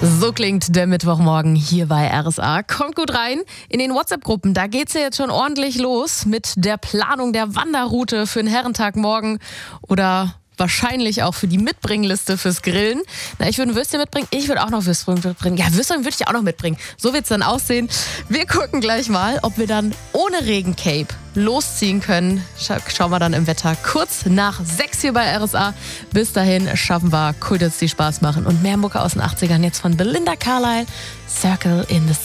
So klingt der Mittwochmorgen hier bei RSA. Kommt gut rein in den WhatsApp-Gruppen. Da geht's ja jetzt schon ordentlich los mit der Planung der Wanderroute für den Herrentag morgen oder wahrscheinlich auch für die Mitbringliste fürs Grillen. Na, ich würde ein Würstchen mitbringen. Ich würde auch noch Würstchen mitbringen. Ja, Würstchen würde ich auch noch mitbringen. So wird's dann aussehen. Wir gucken gleich mal, ob wir dann ohne Regencape losziehen können. Schauen wir dann im Wetter kurz nach 6 hier bei RSA. Bis dahin schaffen wir Kultits, die Spaß machen. Und mehr Mucke aus den 80ern jetzt von Belinda Carlisle. Circle in the